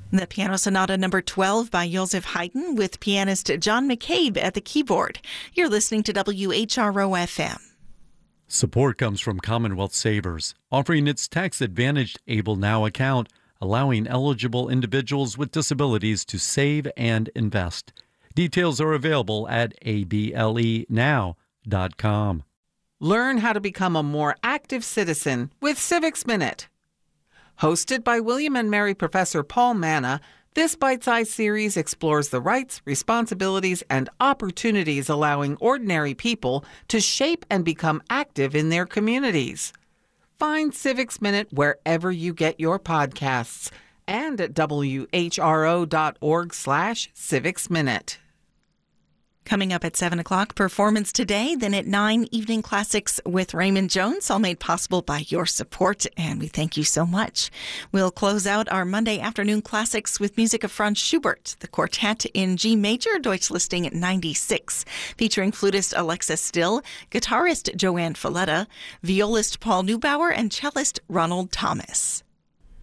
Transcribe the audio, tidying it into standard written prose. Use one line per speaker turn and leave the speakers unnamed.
The Piano Sonata number 12 by Joseph Haydn with pianist John McCabe at the keyboard. You're listening to WHRO-FM.
Support comes from Commonwealth Savers, offering its tax-advantaged Able Now account, allowing eligible individuals with disabilities to save and invest. Details are available at ablennow.com.
Learn how to become a more active citizen with Civics Minute. Hosted by William and Mary Professor Paul Manna, this bite-sized series explores the rights, responsibilities, and opportunities allowing ordinary people to shape and become active in their communities. Find Civics Minute wherever you get your podcasts and at whro.org/Civics Minute.
Coming up at 7 o'clock, Performance Today. Then at 9, Evening Classics with Raymond Jones, all made possible by your support, and we thank you so much. We'll close out our Monday afternoon classics with music of Franz Schubert, the quartet in G major, Deutschlisting 96, featuring flutist Alexa Still, guitarist Joanne Falletta, violist Paul Neubauer, and cellist Ronald Thomas.